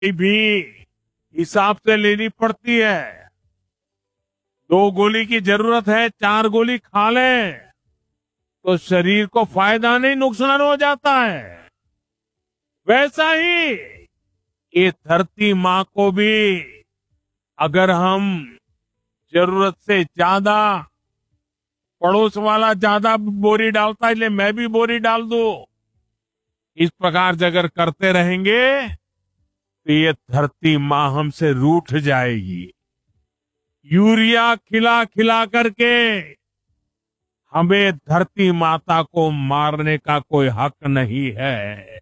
भी हिसाब से लेनी पड़ती है। 2 गोली की जरूरत है, 4 गोली खा लें तो शरीर को फायदा नहीं नुकसान हो जाता है। वैसा ही ये धरती माँ को भी अगर हम जरूरत से ज्यादा, पड़ोस वाला ज्यादा बोरी डालता है इसलिए मैं भी बोरी डाल दूं, इस प्रकार से अगर करते रहेंगे तो ये धरती माँ हमसे रूठ जाएगी। यूरिया खिला खिला करके हमें धरती माता को मारने का कोई हक नहीं है।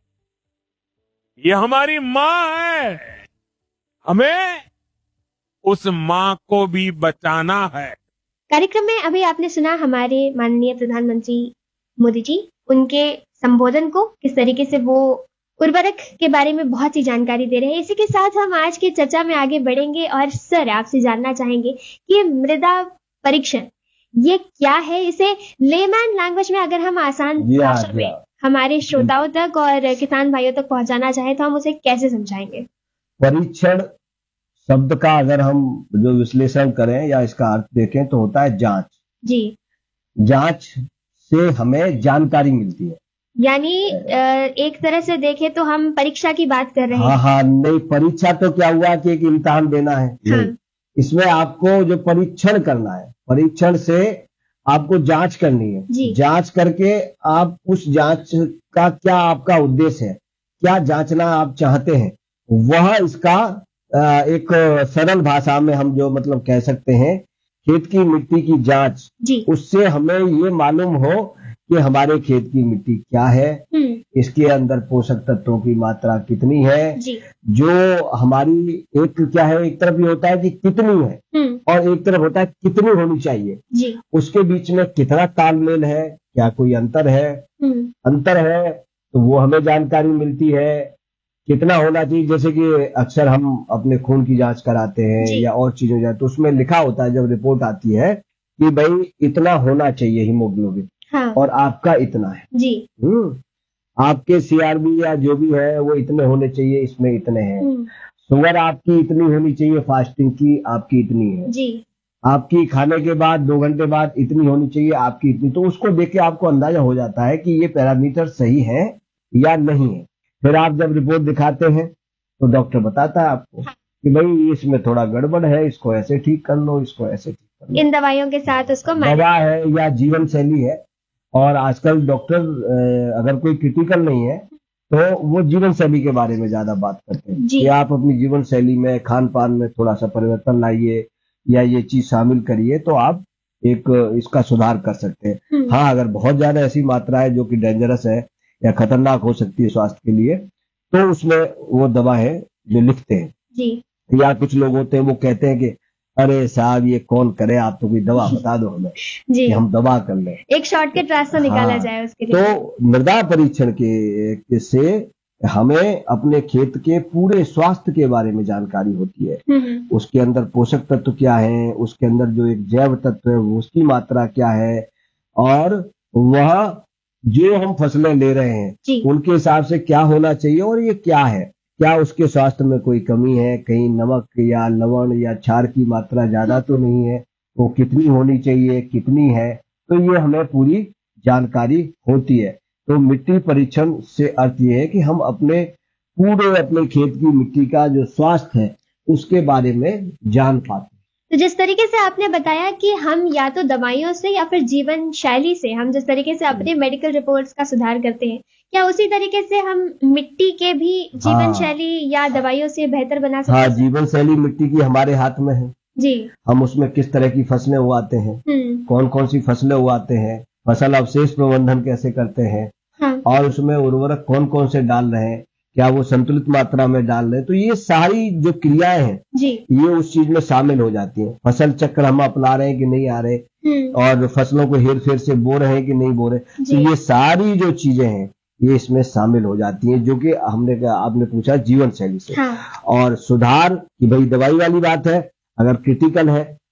ये हमारी माँ है, हमें उस माँ को भी बचाना है। कार्यक्रम में अभी आपने सुना हमारे माननीय प्रधानमंत्री मोदी जी, उनके संबोधन को, किस तरीके से वो उर्वरक के बारे में बहुत सी जानकारी दे रहे हैं। इसी के साथ हम आज की चर्चा में आगे बढ़ेंगे और सर आपसे जानना चाहेंगे कि मृदा परीक्षण ये क्या है, इसे लेमैन लैंग्वेज में अगर हम आसान भाषा में हमारे श्रोताओं तक और किसान भाइयों तक पहुंचाना चाहें तो हम उसे कैसे समझाएंगे? परीक्षण शब्द का अगर हम जो विश्लेषण करें या इसका अर्थ देखें तो होता है जांच। जी, जांच से हमें जानकारी मिलती है, यानी एक तरह से देखें तो हम परीक्षा की बात कर रहे हैं। हाँ, नहीं, परीक्षा तो क्या हुआ कि एक इम्तिहान देना है। हाँ। इसमें आपको जो परीक्षण करना है, परीक्षण से आपको जांच करनी है। जांच करके आप उस जांच का क्या आपका उद्देश्य है, क्या जांचना आप चाहते हैं, वह इसका एक सरल भाषा में हम जो मतलब कह सकते हैं खेत की मिट्टी की जांच। उससे हमें ये मालूम हो कि हमारे खेत की मिट्टी क्या है, इसके अंदर पोषक तत्वों की मात्रा कितनी है, जो हमारी एक क्या है, एक तरफ ये होता है कि कितनी है और एक तरफ होता है कितनी होनी चाहिए। उसके बीच में कितना तालमेल है, क्या कोई अंतर है, अंतर है तो वो हमें जानकारी मिलती है। कितना होना चाहिए, जैसे कि अक्सर हम अपने खून की जांच कराते हैं या और चीजों जाते तो उसमें लिखा होता है जब रिपोर्ट आती है कि भाई इतना होना चाहिए हीमोग्लोबिन। हाँ। और आपका इतना है जी। आपके सीआरबी या जो भी है वो इतने होने चाहिए, इसमें इतने हैं। शुगर आपकी इतनी होनी चाहिए, फास्टिंग की आपकी इतनी है जी। आपकी खाने के बाद 2 घंटे बाद इतनी होनी चाहिए, आपकी इतनी। तो उसको देख के आपको अंदाजा हो जाता है कि ये पैरामीटर सही है या नहीं है। फिर आप जब रिपोर्ट दिखाते हैं तो डॉक्टर बताता है आपको कि भाई इसमें थोड़ा गड़बड़ है, इसको ऐसे ठीक कर लो, इसको ऐसे ठीक कर लो। इन दवाइयों के साथ उसको दवा है या जीवन शैली है। और आजकल डॉक्टर अगर कोई क्रिटिकल नहीं है तो वो जीवन शैली के बारे में ज्यादा बात करते हैं कि आप अपनी जीवन शैली में, खान पान में थोड़ा सा परिवर्तन लाइए या ये चीज शामिल करिए तो आप एक इसका सुधार कर सकते हैं। हाँ, अगर बहुत ज्यादा ऐसी मात्रा है जो कि डेंजरस है या खतरनाक हो सकती है स्वास्थ्य के लिए तो उसमें वो दवा है जो लिखते हैं जी। या कुछ लोग होते हैं वो कहते हैं कि अरे साहब ये कौन करे, आप तो कोई दवा बता दो हमें जी, कि हम दवा कर लें, एक शॉर्टकट रास्ता निकाला जाए उसके लिए। तो मृदा परीक्षण के से हमें अपने खेत के पूरे स्वास्थ्य के बारे में जानकारी होती है। उसके अंदर पोषक तत्व क्या है, उसके अंदर जो एक जैव तत्व है उसकी मात्रा क्या है, और वह जो हम फसलें ले रहे हैं उनके हिसाब से क्या होना चाहिए और ये क्या है, क्या उसके स्वास्थ्य में कोई कमी है, कहीं नमक या लवण या क्षार की मात्रा ज्यादा तो नहीं है, वो कितनी होनी चाहिए, कितनी है, तो ये हमें पूरी जानकारी होती है। तो मिट्टी परीक्षण से अर्थ ये है कि हम अपने खेत की मिट्टी का जो स्वास्थ्य है उसके बारे में जान पाते हैं। तो जिस तरीके से आपने बताया कि हम या तो दवाइयों से या फिर जीवन शैली से हम जिस तरीके से अपने मेडिकल रिपोर्ट्स का सुधार करते हैं, क्या उसी तरीके से हम मिट्टी के भी जीवन शैली या दवाइयों से बेहतर बना सकते हैं? हाँ, जीवन शैली मिट्टी की हमारे हाथ में है जी। हम उसमें किस तरह की फसलें उगाते हैं, कौन कौन सी फसलें उगाते हैं, फसल अवशेष प्रबंधन कैसे करते हैं, और उसमें उर्वरक कौन कौन से डाल रहे हैं, क्या वो संतुलित मात्रा में डाल रहे हैं, तो ये सारी जो क्रियाएं हैं जी, ये उस चीज में शामिल हो जाती हैं। फसल चक्र हम अपना रहे हैं कि नहीं आ रहे, और फसलों को हेर फेर से बो रहे हैं कि नहीं बो रहे, तो ये सारी जो चीजें हैं ये इसमें शामिल हो जाती हैं, जो कि आपने पूछा जीवन शैली से। हाँ। और सुधार की भाई दवाई वाली बात है, अगर क्रिटिकल है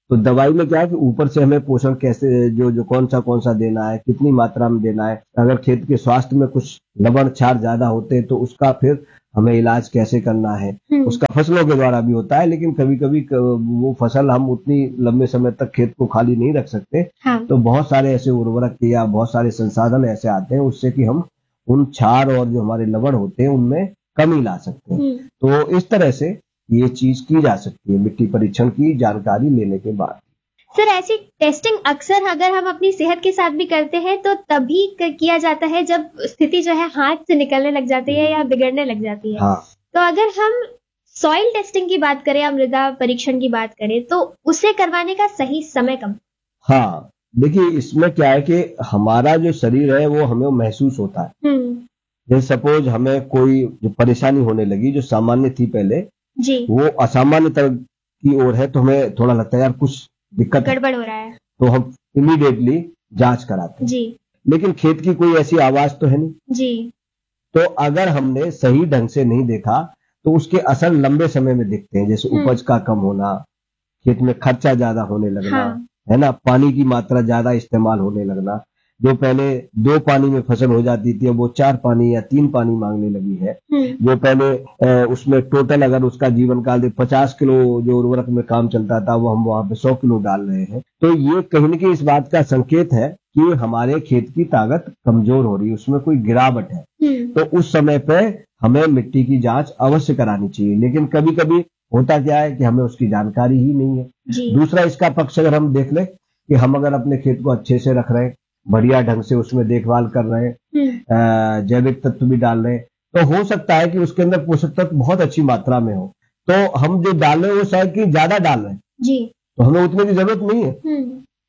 तो दवाई में क्या है कि ऊपर से हमें पोषण कैसे जो कौन सा देना है, कितनी मात्रा में देना है, अगर खेत के स्वास्थ्य में कुछ लवण क्षार ज्यादा होते हैं तो उसका फिर हमें इलाज कैसे करना है, उसका फसलों के द्वारा भी होता है। लेकिन कभी कभी वो फसल हम उतनी लंबे समय तक खेत को खाली नहीं रख सकते। हाँ। तो बहुत सारे ऐसे उर्वरक या बहुत सारे संसाधन ऐसे आते हैं उससे कि हम उन क्षार और जो हमारे लवण होते हैं उनमें कमी ला सकते हैं। तो इस तरह से ये चीज की जा सकती है मिट्टी परीक्षण की जानकारी लेने के बाद। सर, ऐसी टेस्टिंग अक्सर अगर हम अपनी सेहत के साथ भी करते हैं तो तभी किया जाता है जब स्थिति जो है हाथ से निकलने लग जाती है या बिगड़ने लग जाती है। हाँ। तो अगर हम सॉइल टेस्टिंग की बात करें या मृदा परीक्षण की बात करें तो उसे करवाने का सही समय कब? हाँ, देखिए इसमें क्या है कि हमारा जो शरीर है वो हमें महसूस होता है। जैसे सपोज हमें कोई जो परेशानी होने लगी जो सामान्य थी पहले जी, वो असामान्य तरह की ओर है, तो हमें थोड़ा लगता है यार कुछ दिक्कत गड़बड़ हो रहा है, तो हम इमीडिएटली जांच कराते हैं। जी लेकिन खेत की कोई ऐसी आवाज तो है नहीं जी। तो अगर हमने सही ढंग से नहीं देखा तो उसके असर लंबे समय में दिखते हैं। जैसे उपज का कम होना, खेत में खर्चा ज्यादा होने लगना, हाँ। है ना, पानी की मात्रा ज्यादा इस्तेमाल होने लगना। जो पहले 2 पानी में फसल हो जाती थी अब वो 4 पानी या 3 पानी मांगने लगी है। जो पहले उसमें टोटल अगर उसका जीवन काल 50 किलो जो उर्वरक में काम चलता था वो हम वहां पे 100 किलो डाल रहे हैं। तो ये कहीं न कहीं इस बात का संकेत है कि हमारे खेत की ताकत कमजोर हो रही है, उसमें कोई गिरावट है। तो उस समय पे हमें मिट्टी की जांच अवश्य करानी चाहिए। लेकिन कभी कभी होता क्या है कि हमें उसकी जानकारी ही नहीं है। दूसरा इसका पक्ष अगर हम देख लें कि हम अगर अपने खेत को अच्छे से रख रहे हैं, बढ़िया ढंग से उसमें देखभाल कर रहे हैं, जैविक तत्व भी डाल रहे हैं, तो हो सकता है कि उसके अंदर पोषक तत्व बहुत अच्छी मात्रा में हो। तो हम जो डाल रहे हैं वो शायद कि ज्यादा डाल रहे हैं जी, तो हमें उतने की जरूरत नहीं है।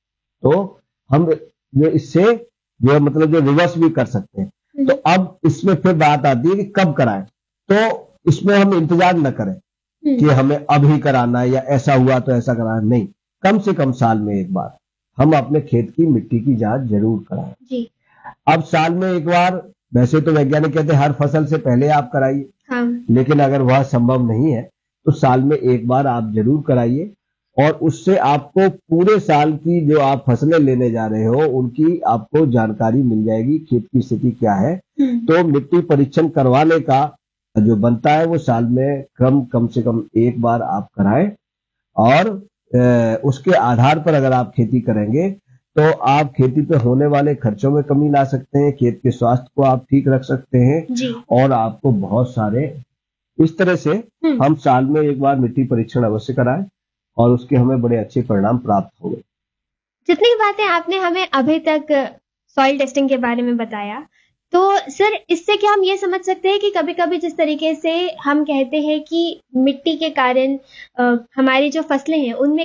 तो हम जो इससे जो मतलब जो रिवर्स भी कर सकते हैं। तो अब इसमें फिर बात आती है कि कब कराएं। तो इसमें हम इंतजार न करें कि हमें अभी कराना है या ऐसा हुआ तो ऐसा कराना, नहीं, कम से कम साल में एक बार हम अपने खेत की मिट्टी की जांच जरूर कराएं जी। अब साल में एक बार, वैसे तो वैज्ञानिक कहते हैं हर फसल से पहले आप कराइए। हाँ। लेकिन अगर वह संभव नहीं है तो साल में एक बार आप जरूर कराइए और उससे आपको पूरे साल की जो आप फसलें लेने जा रहे हो उनकी आपको जानकारी मिल जाएगी, खेत की स्थिति क्या है। तो मिट्टी परीक्षण करवाने का जो बनता है वो साल में कम से कम एक बार आप कराएं और उसके आधार पर अगर आप खेती करेंगे तो आप खेती पे होने वाले खर्चों में कमी ला सकते हैं, खेत के स्वास्थ्य को आप ठीक रख सकते हैं जी। और आपको बहुत सारे इस तरह से हम साल में एक बार मिट्टी परीक्षण अवश्य कराएं और उसके हमें बड़े अच्छे परिणाम प्राप्त होंगे। जितनी बातें आपने हमें अभी तक सॉइल टेस्टिंग के बारे में बताया, तो सर इससे क्या हम ये समझ सकते हैं कि कभी कभी जिस तरीके से हम कहते हैं कि मिट्टी के कारण हमारी जो फसलें हैं उनमें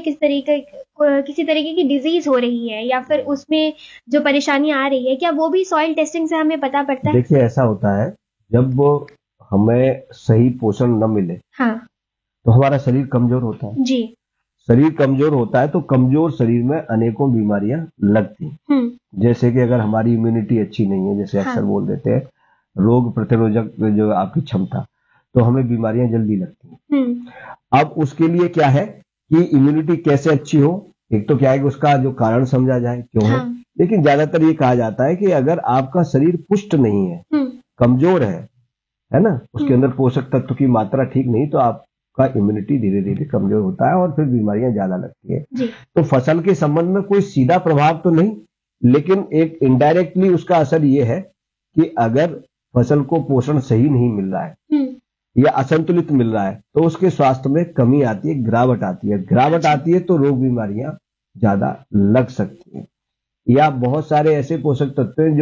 किसी तरीके की डिजीज हो रही है या फिर उसमें जो परेशानियां आ रही है, क्या वो भी सॉइल टेस्टिंग से हमें पता पड़ता है? देखिए ऐसा होता है जब हमें सही पोषण न मिले हाँ। तो हमारा शरीर कमजोर होता है जी। शरीर कमजोर होता है तो कमजोर शरीर में अनेकों बीमारियां लगती हैं। जैसे कि अगर हमारी इम्यूनिटी अच्छी नहीं है, जैसे अक्सर बोल देते हैं रोग प्रतिरोधक जो आपकी क्षमता, तो हमें बीमारियां जल्दी लगती हैं। अब उसके लिए क्या है कि इम्यूनिटी कैसे अच्छी हो, एक तो क्या है कि उसका जो कारण समझा जाए क्यों है। लेकिन ज्यादातर ये कहा जाता है कि अगर आपका शरीर पुष्ट नहीं है, कमजोर है ना, उसके अंदर पोषक तत्व की मात्रा ठीक नहीं, तो आपका इम्यूनिटी धीरे धीरे कमजोर होता है और फिर बीमारियां ज्यादा लगती है। तो फसल के संबंध में कोई सीधा प्रभाव तो नहीं, लेकिन एक इनडायरेक्टली उसका असर ये है कि अगर फसल को पोषण सही नहीं मिल रहा है या असंतुलित मिल रहा है तो उसके स्वास्थ्य में कमी आती है, गिरावट आती है। गिरावट आती है तो रोग बीमारियां ज्यादा लग सकती हैं। या बहुत सारे ऐसे पोषक तत्व हैं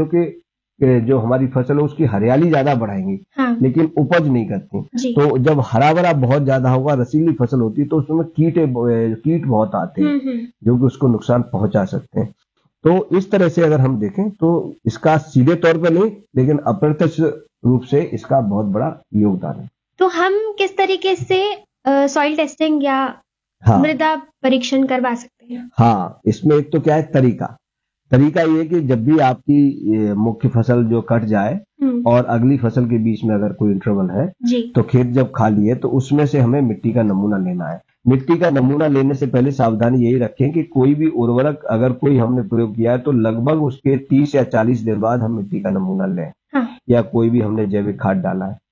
जो हमारी फसल है उसकी हरियाली ज्यादा बढ़ाएंगी हाँ। लेकिन उपज नहीं करती। तो जब हरा भरा बहुत ज्यादा होगा, रसीली फसल होती है तो उसमें कीट बहुत आते हैं जो कि उसको नुकसान पहुंचा सकते हैं। तो इस तरह से अगर हम देखें तो इसका सीधे तौर पर नहीं लेकिन अप्रत्यक्ष रूप से इसका बहुत बड़ा योगदान है। तो हम किस तरीके से सॉइल टेस्टिंग या हाँ। मृदा परीक्षण करवा सकते हैं? हाँ, इसमें एक तो क्या है तरीका ये कि जब भी आपकी ये मुख्य फसल जो कट जाए और अगली फसल के बीच में अगर कोई इंटरवल है जी। तो खेत जब खाली है तो उसमें से हमें मिट्टी का नमूना लेना है। मिट्टी का नमूना लेने से पहले सावधानी यही रखें कि कोई भी उर्वरक अगर कोई हमने प्रयोग किया है तो लगभग उसके 30 या 40 दिन बाद हम मिट्टी का नमूना लें। हाँ। या कोई भी हमने जैविक खाद डाला है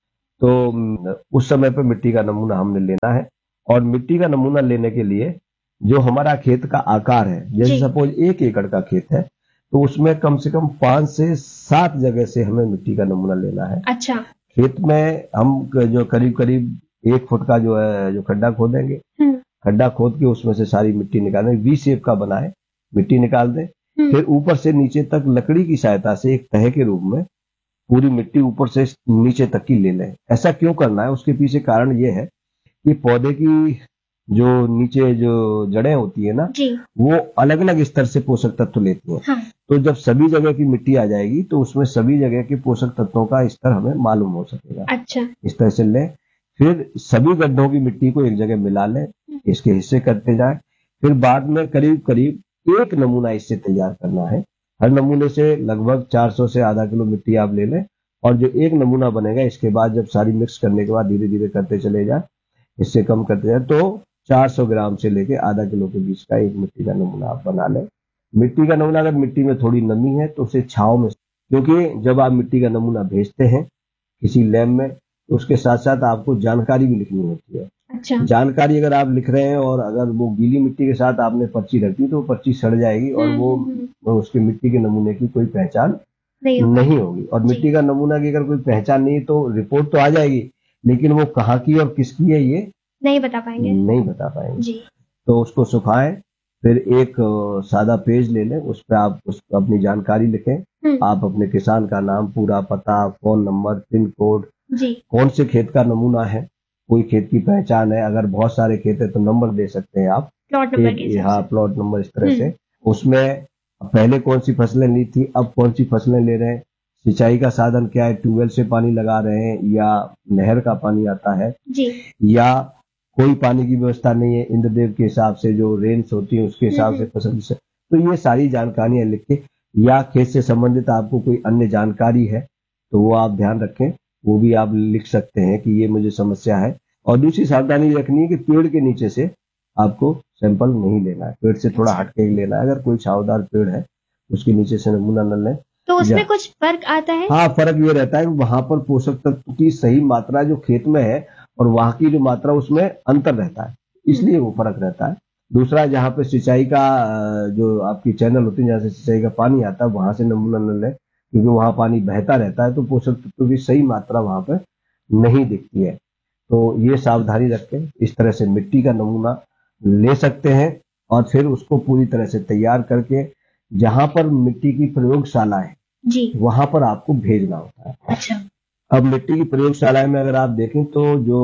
तो उस समय पर मिट्टी का नमूना हमने लेना है। और मिट्टी का नमूना लेने के लिए जो हमारा खेत का आकार है, जैसे जी। सपोज 1 एकड़ का खेत है तो उसमें कम से कम 5 से 7 जगह से हमें मिट्टी का नमूना लेना है। अच्छा। खेत में हम जो करीब करीब 1 फुट का जो है जो खड्डा खोदेंगे, खड्डा खोद के उसमें से सारी मिट्टी निकालें, वी शेप का बनाए, मिट्टी निकाल दें। फिर ऊपर से नीचे तक लकड़ी की सहायता से एक तह के रूप में पूरी मिट्टी ऊपर से नीचे तक की ले लें। ऐसा क्यों करना है, उसके पीछे कारण ये है कि पौधे की जो नीचे जो जड़ें होती है ना जी। वो अलग अलग स्तर से पोषक तत्व लेती हैं। हाँ। तो जब सभी जगह की मिट्टी आ जाएगी तो उसमें सभी जगह के पोषक तत्वों का स्तर हमें मालूम हो सकेगा। अच्छा। इस तरह से लें, फिर सभी गड्ढों की मिट्टी को एक जगह मिला लें, इसके हिस्से करते जाएं। फिर बाद में करीब करीब 1 नमूना इससे तैयार करना है। हर नमूने से लगभग 400 से आधा किलो मिट्टी आप ले लें और जो 1 नमूना बनेगा इसके बाद जब सारी मिक्स करने के बाद धीरे धीरे करते चले जाए, इससे कम करते जाए तो 400 ग्राम से लेके आधा किलो के बीच का एक मिट्टी का नमूना आप बना लें। मिट्टी का नमूना अगर मिट्टी में थोड़ी नमी है तो उसे छांव में, क्योंकि जब आप मिट्टी का नमूना भेजते हैं किसी लैब में तो उसके साथ साथ आपको जानकारी भी लिखनी होती है। अच्छा। जानकारी अगर आप लिख रहे हैं और अगर वो गीली मिट्टी के साथ आपने पर्ची रख दी तो पर्ची सड़ जाएगी और वो उसके मिट्टी के नमूने की कोई पहचान नहीं होगी। और मिट्टी का नमूना की अगर कोई पहचान नहीं तो रिपोर्ट तो आ जाएगी लेकिन वो कहाँ की और किसकी है ये नहीं बता पाएंगे जी। तो उसको सुखाएं, फिर एक सादा पेज ले लें, उस पर आप अपनी जानकारी लिखें। आप अपने किसान का नाम, पूरा पता, फोन नंबर, पिन कोड, कौन से खेत का नमूना है, कोई खेत की पहचान है, अगर बहुत सारे खेत है तो नंबर दे सकते हैं आप, प्लॉट नंबर। हाँ, प्लॉट नंबर, इस तरह से। उसमें पहले कौन सी फसलें ली थी, अब कौन सी फसलें ले रहे हैं, सिंचाई का साधन क्या है, ट्यूबवेल से पानी लगा रहे हैं या नहर का पानी आता है जी, या कोई पानी की व्यवस्था नहीं है, इंद्रदेव के हिसाब से जो रेंज होती है उसके हिसाब से फसल से। तो ये सारी जानकारियां लिख के, या खेत से संबंधित आपको कोई अन्य जानकारी है तो वो आप ध्यान रखें, वो भी आप लिख सकते हैं कि ये मुझे समस्या है। और दूसरी सावधानी रखनी है कि पेड़ के नीचे से आपको सैंपल नहीं लेना है, पेड़ से थोड़ा हट के लेना है। अगर कोई छावदार पेड़ है उसके नीचे से नमूना न लें। तो उसमें कुछ फर्क आता है? हाँ, फर्क ये रहता है कि वहां पर पोषक तत्व की सही मात्रा जो खेत में है और वहां की जो मात्रा उसमें अंतर रहता है, इसलिए वो फर्क रहता है। दूसरा, जहाँ पे सिंचाई का जो आपकी चैनल होती है जहाँ से सिंचाई का पानी आता है वहां से नमूना न लें, क्योंकि वहां पानी बहता रहता है तो पोषक तत्व की सही मात्रा वहां पर नहीं दिखती है। तो ये सावधानी रखें। इस तरह से मिट्टी का नमूना ले सकते हैं और फिर उसको पूरी तरह से तैयार करके जहां पर मिट्टी की प्रयोगशाला है जी, वहां पर आपको भेजना होता है। अच्छा। अब मिट्टी की प्रयोगशाला में अगर आप देखें तो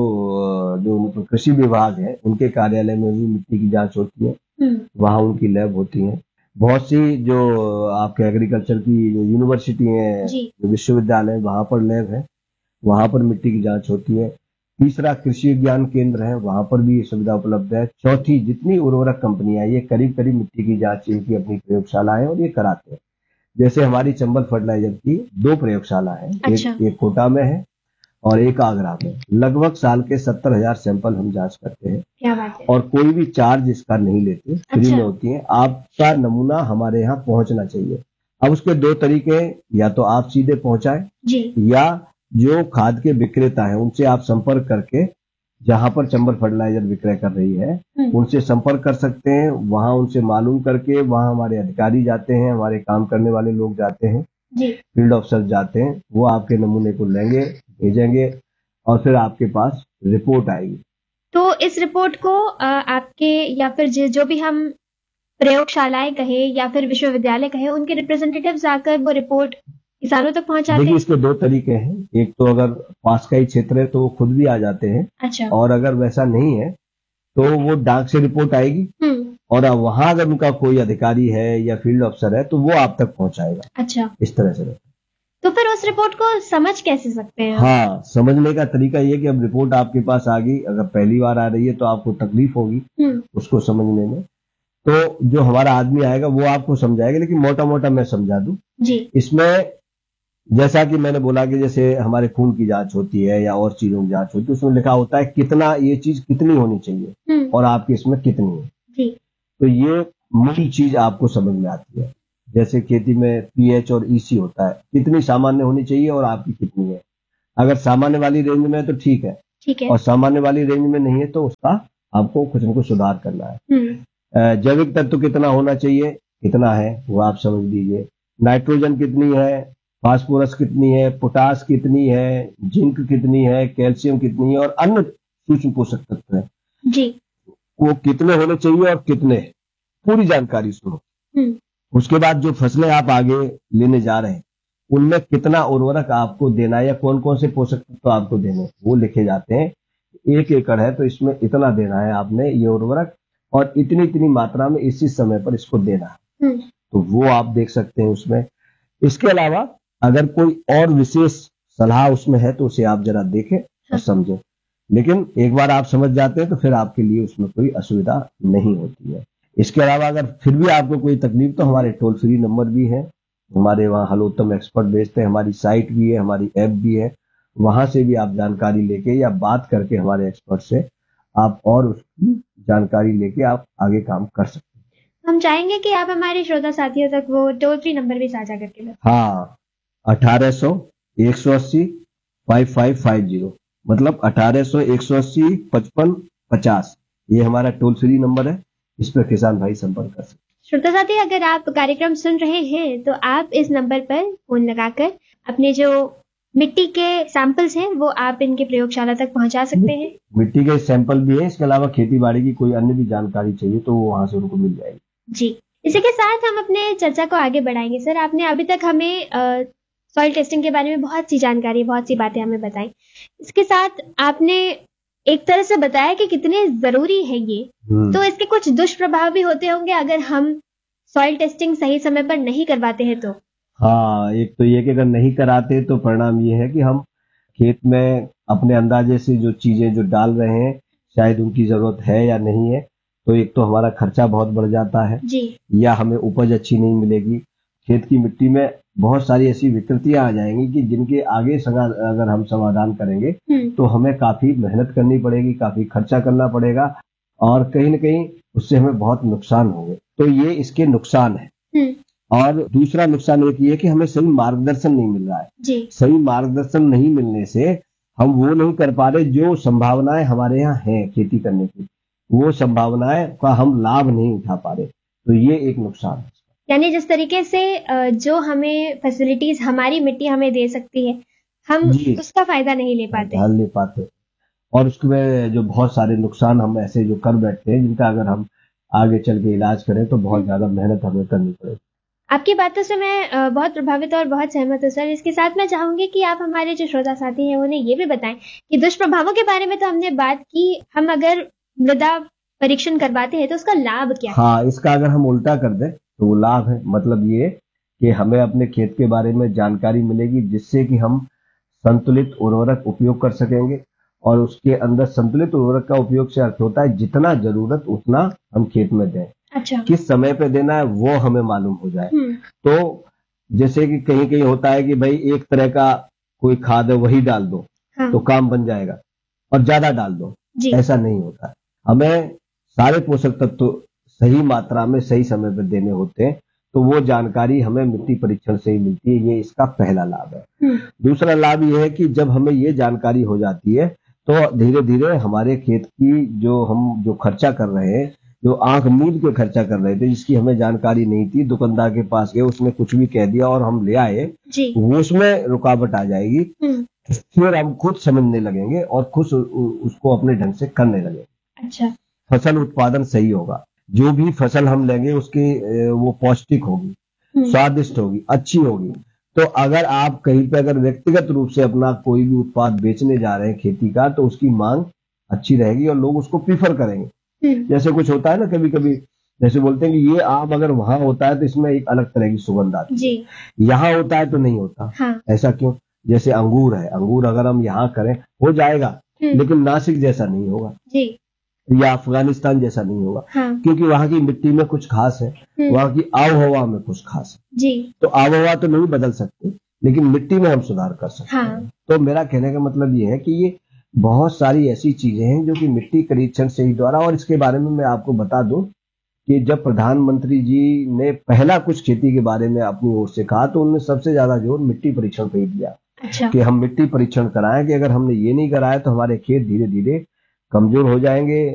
जो मतलब कृषि विभाग है उनके कार्यालय में भी मिट्टी की जांच होती है, वहां उनकी लैब होती है। बहुत सी जो आपके एग्रीकल्चर की जो यूनिवर्सिटी है, जो विश्वविद्यालय, वहां पर लैब है, वहां पर मिट्टी की जांच होती है। तीसरा, कृषि विज्ञान केंद्र है, वहां पर भी ये सुविधा उपलब्ध है। चौथी, जितनी उर्वरक कंपनियां, ये करीब करीब मिट्टी की जांच इनकी अपनी प्रयोगशाला है और ये कराते हैं। जैसे हमारी चंबल फर्टिलाइजर की 2 प्रयोगशाला है, अच्छा। एक कोटा में है और एक आगरा में। लगभग साल के 70,000 सैंपल हम जांच करते हैं। क्या बात है। और कोई भी चार्ज इसका नहीं लेते, फ्री में होती है। आपका नमूना हमारे यहाँ पहुंचना चाहिए। अब उसके 2 तरीके, या तो आप सीधे पहुंचाएं जी, या जो खाद के विक्रेता है उनसे आप संपर्क करके, जहां पर चंबल फर्टिलाइजर विक्रय कर रही है उनसे संपर्क कर सकते हैं। वहां उनसे मालूम करके, वहां हमारे अधिकारी जाते हैं, हमारे काम करने वाले लोग जाते हैं जी, फील्ड ऑफिसर जाते हैं, वो आपके नमूने को लेंगे, भेजेंगे और फिर आपके पास रिपोर्ट आएगी। तो इस रिपोर्ट को आपके या फिर जो भी हम प्रयोगशालाएं कहे या फिर विश्वविद्यालय कहे, उनके रिप्रेजेंटेटिव्स आकर वो रिपोर्ट किसानों तक पहुंचाते हैं? देखिए, इसके 2 तरीके हैं। एक तो अगर पास का ही क्षेत्र है तो वो खुद भी आ जाते हैं। अच्छा। और अगर वैसा नहीं है तो वो डाक से रिपोर्ट आएगी और वहां अगर उनका कोई अधिकारी है या फील्ड अफसर है तो वो आप तक पहुंचाएगा। अच्छा, इस तरह से। तो फिर उस रिपोर्ट को समझ कैसे सकते हैं? हाँ, समझने का तरीका ये कि अब रिपोर्ट आपके पास आ गई, अगर पहली बार आ रही है तो आपको तकलीफ होगी उसको समझने में। तो जो हमारा आदमी आएगा वो आपको समझाएगा, लेकिन मोटा मोटा मैं समझा दूं। जी। इसमें जैसा कि मैंने बोला कि जैसे हमारे खून की जांच होती है या और चीजों की जांच होती है, उसमें लिखा होता है कितना ये चीज कितनी होनी चाहिए और आपकी इसमें कितनी है। जी। तो ये मूल चीज आपको समझ में आती है। जैसे खेती में पीएच और ईसी होता है, कितनी सामान्य होनी चाहिए और आपकी कितनी है। अगर सामान्य वाली रेंज में है तो ठीक है, और सामान्य वाली रेंज में नहीं है तो उसका आपको कुछ न कुछ सुधार करना है। जैविक तत्व कितना होना चाहिए, कितना है वो आप समझ लीजिए। नाइट्रोजन कितनी है, फास्फोरस कितनी है, पोटास कितनी है, जिंक कितनी है, कैल्शियम कितनी है, और अन्य सूक्ष्म पोषक तत्व है जी, वो कितने होने चाहिए और कितने, पूरी जानकारी सुनो। उसके बाद जो फसलें आप आगे लेने जा रहे हैं उनमें कितना उर्वरक आपको देना है या कौन कौन से पोषक तत्व आपको देने वो लिखे जाते हैं। 1 एकड़ है तो इसमें इतना देना है आपने ये उर्वरक, और इतनी इतनी मात्रा में इसी समय पर इसको देना है। तो वो आप देख सकते हैं उसमें। इसके अलावा अगर कोई और विशेष सलाह उसमें है तो उसे आप जरा देखें और समझें। लेकिन एक बार आप समझ जाते हैं तो फिर आपके लिए उसमें कोई असुविधा नहीं होती है। इसके अलावा अगर फिर भी आपको कोई तकलीफ तो हमारे टोल फ्री नंबर भी है, हमारे वहाँ हलोत्तम एक्सपर्ट भेजते हैं, हमारी साइट भी है, हमारी ऐप भी है, वहां से भी आप जानकारी लेके या बात करके हमारे एक्सपर्ट से आप और उसकी जानकारी लेके आप आगे काम कर सकते हैं। हम चाहेंगे कि आप हमारे श्रोता साथियों तक वो टोल फ्री नंबर भी साझा करके बताएं। हाँ, 1800 180 5550, मतलब 1800 180 55 50, ये हमारा टोल फ्री नंबर है। इस पर किसान भाई संपर्क कर सकते हैं। श्रोता साथी, अगर आप कार्यक्रम सुन रहे हैं तो आप इस नंबर पर फोन लगाकर अपने जो मिट्टी के सैंपल्स हैं वो आप इनके प्रयोगशाला तक पहुंचा सकते हैं। मिट्टी के सैंपल भी है, इसके अलावा खेती बाड़ी की कोई अन्य भी जानकारी चाहिए तो वो वहां से उनको मिल जाएगी। जी, इसी के साथ हम अपने चर्चा को आगे बढ़ाएंगे। सर, आपने अभी तक हमें सॉइल टेस्टिंग के बारे में बहुत सी जानकारी, बहुत सी बातें हमें बताई। इसके साथ आपने एक तरह से बताया कि कितने जरूरी है ये। तो इसके कुछ दुष्प्रभाव भी होते होंगे अगर हम सॉइल टेस्टिंग सही समय पर नहीं करवाते हैं तो। हाँ, एक तो ये कि अगर नहीं कराते तो परिणाम ये है कि हम खेत में अपने अंदाजे से जो चीजें जो डाल रहे हैं शायद उनकी जरूरत है या नहीं है, तो एक तो हमारा खर्चा बहुत बढ़ जाता है जी, या हमें उपज अच्छी नहीं मिलेगी। खेत की मिट्टी में बहुत सारी ऐसी विकृतियां आ जाएंगी कि जिनके आगे अगर हम समाधान करेंगे तो हमें काफी मेहनत करनी पड़ेगी, काफी खर्चा करना पड़ेगा, और कहीं न कहीं उससे हमें बहुत नुकसान होंगे। तो ये इसके नुकसान है। और दूसरा नुकसान एक ये कि हमें सही मार्गदर्शन नहीं मिल रहा है। जी, सही मार्गदर्शन नहीं मिलने से हम वो नहीं कर पा रहे जो संभावनाएं हमारे यहाँ हैं खेती करने की, वो संभावनाएं का हम लाभ नहीं उठा पा रहे। तो ये एक नुकसान है। यानी जिस तरीके से जो हमें फैसिलिटीज हमारी मिट्टी हमें दे सकती है, हम उसका फायदा नहीं ले पाते। और उसमें जो बहुत सारे नुकसान हम ऐसे जो कर बैठते हैं जिनका अगर हम आगे चल के इलाज करें तो बहुत ज्यादा मेहनत हमें करनी पड़ेगी। आपकी बातों से मैं बहुत प्रभावित और बहुत सहमत हूँ सर। इसके साथ मैं चाहूंगी कि आप हमारे जो श्रोता साथी हैं उन्हें ये भी बताएं कि दुष्प्रभावों के बारे में तो हमने बात की, हम अगर मृदा परीक्षण करवाते हैं तो उसका लाभ क्या है? हाँ, इसका अगर हम उल्टा कर दें तो वो लाभ है। मतलब ये कि हमें अपने खेत के बारे में जानकारी मिलेगी जिससे कि हम संतुलित उर्वरक उपयोग कर सकेंगे, और उसके अंदर संतुलित उर्वरक का उपयोग से अर्थ होता है जितना जरूरत उतना हम खेत में दें। अच्छा, किस समय पे देना है वो हमें मालूम हो जाए। तो जैसे कि कहीं कहीं होता है कि भाई एक तरह का कोई खाद है वही डाल दो तो काम बन जाएगा और ज्यादा डाल दो, ऐसा नहीं होता। हमें सारे पोषक तत्व सही मात्रा में सही समय पर देने होते हैं, तो वो जानकारी हमें मिट्टी परीक्षण से ही मिलती है। ये इसका पहला लाभ है। दूसरा लाभ ये है कि जब हमें ये जानकारी हो जाती है तो धीरे धीरे हमारे खेत की जो खर्चा कर रहे हैं, जो आंख मूंद के खर्चा कर रहे थे, जिसकी हमें जानकारी नहीं थी, दुकानदार के पास गए, उसने कुछ भी कह दिया और हम ले आए, वो उसमें रुकावट आ जाएगी। फिर हम खुद समझने लगेंगे और खुद उसको अपने ढंग से करने लगेंगे। अच्छा, फसल उत्पादन सही होगा। जो भी फसल हम लेंगे उसकी वो पौष्टिक होगी, स्वादिष्ट होगी, अच्छी होगी। तो अगर आप कहीं पे अगर व्यक्तिगत रूप से अपना कोई भी उत्पाद बेचने जा रहे हैं खेती का, तो उसकी मांग अच्छी रहेगी और लोग उसको प्रीफर करेंगे। जैसे कुछ होता है ना, कभी कभी जैसे बोलते हैं कि ये आम अगर वहां होता है तो इसमें एक अलग तरह की सुगंध आती है, यहाँ होता है तो नहीं होता। हाँ। ऐसा क्यों? जैसे अंगूर है, अंगूर अगर हम यहाँ करें हो जाएगा, लेकिन नासिक जैसा नहीं होगा। या अफगानिस्तान जैसा नहीं होगा। हाँ। क्योंकि वहां की मिट्टी में कुछ खास है, वहां की आबोहवा में कुछ खास है। जी। तो आबोहवा तो नहीं बदल सकते, लेकिन मिट्टी में हम सुधार कर सकते हाँ। हैं। तो मेरा कहने का मतलब ये है कि ये बहुत सारी ऐसी चीजें हैं जो कि मिट्टी परीक्षण से ही द्वारा, और इसके बारे में मैं आपको बता दूं कि जब प्रधानमंत्री जी ने पहला कुछ खेती के बारे में अपनी ओर से कहा, तो उन्होंने सबसे ज्यादा जोर मिट्टी परीक्षण पे ही दिया। अच्छा। कि हम मिट्टी परीक्षण कराएं, कि अगर हमने ये नहीं कराया तो हमारे खेत धीरे धीरे कमजोर हो जाएंगे,